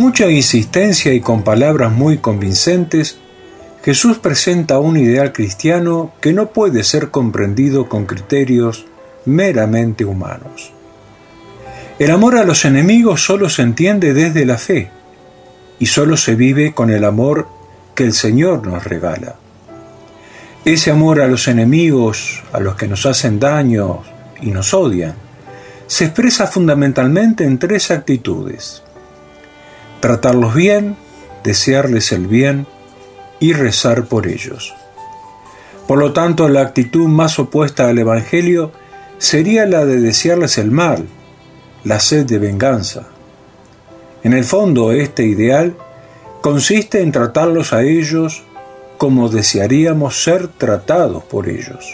mucha insistencia y con palabras muy convincentes, Jesús presenta un ideal cristiano que no puede ser comprendido con criterios meramente humanos. El amor a los enemigos solo se entiende desde la fe y solo se vive con el amor que el Señor nos regala. Ese amor a los enemigos, a los que nos hacen daño y nos odian, se expresa fundamentalmente en tres actitudes: tratarlos bien, desearles el bien y rezar por ellos. Por lo tanto, la actitud más opuesta al Evangelio sería la de desearles el mal, la sed de venganza. En el fondo, este ideal consiste en tratarlos a ellos como desearíamos ser tratados por ellos.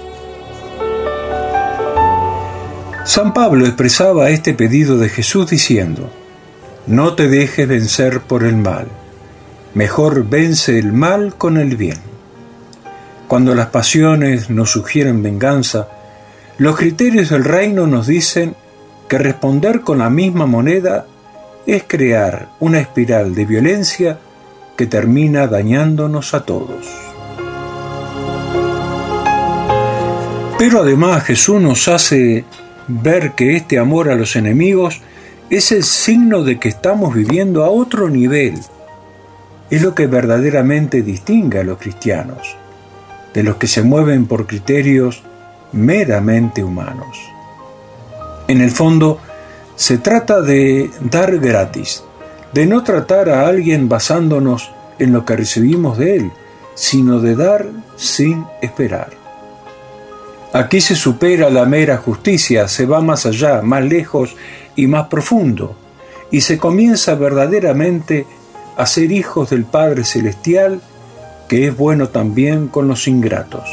San Pablo expresaba este pedido de Jesús diciendo: no te dejes vencer por el mal, mejor vence el mal con el bien. Cuando las pasiones nos sugieren venganza, los criterios del reino nos dicen que responder con la misma moneda es crear una espiral de violencia que termina dañándonos a todos. Pero además Jesús nos hace ver que este amor a los enemigos es el signo de que estamos viviendo a otro nivel. Es lo que verdaderamente distingue a los cristianos de los que se mueven por criterios meramente humanos. En el fondo, se trata de dar gratis, de no tratar a alguien basándonos en lo que recibimos de él, sino de dar sin esperar. Aquí se supera la mera justicia, se va más allá, más lejos y más profundo, y se comienza verdaderamente a ser hijos del Padre Celestial, que es bueno también con los ingratos.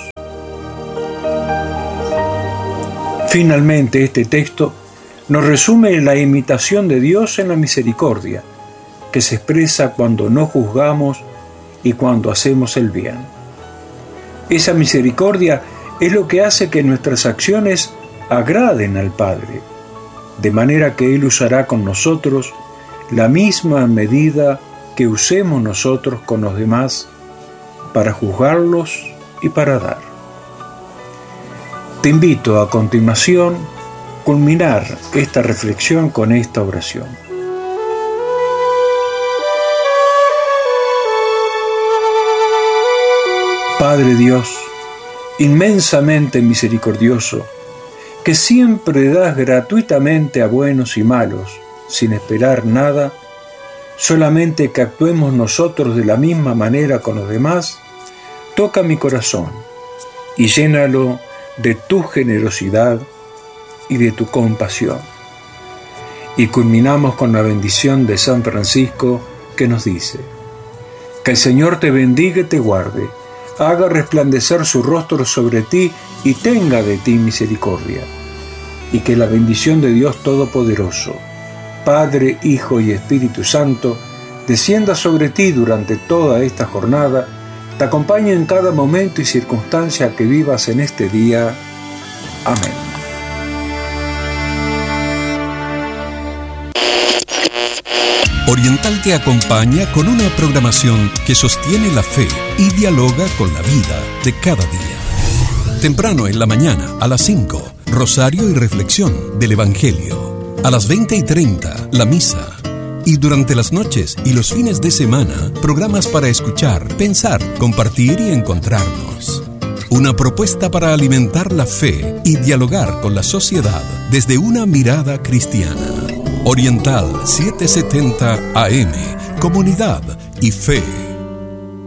Finalmente, este texto nos resume la imitación de Dios en la misericordia, que se expresa cuando no juzgamos y cuando hacemos el bien. Esa misericordia es lo que hace que nuestras acciones agraden al Padre, de manera que Él usará con nosotros la misma medida que usemos nosotros con los demás para juzgarlos y para dar. Te invito a continuación a culminar esta reflexión con esta oración. Padre Dios, inmensamente misericordioso, que siempre das gratuitamente a buenos y malos, sin esperar nada, solamente que actuemos nosotros de la misma manera con los demás, toca mi corazón y llénalo de tu generosidad y de tu compasión. Y culminamos con la bendición de San Francisco, que nos dice: que el Señor te bendiga y te guarde, haga resplandecer su rostro sobre ti y tenga de ti misericordia. Y que la bendición de Dios Todopoderoso, Padre, Hijo y Espíritu Santo, descienda sobre ti durante toda esta jornada, te acompañe en cada momento y circunstancia que vivas en este día. Amén. Oriental te acompaña con una programación que sostiene la fe y dialoga con la vida de cada día. Temprano en la mañana, a las 5, rosario y reflexión del Evangelio. A las 20:30, la misa. Y durante las noches y los fines de semana, programas para escuchar, pensar, compartir y encontrarnos. Una propuesta para alimentar la fe y dialogar con la sociedad desde una mirada cristiana. Oriental 770 AM, Comunidad y Fe.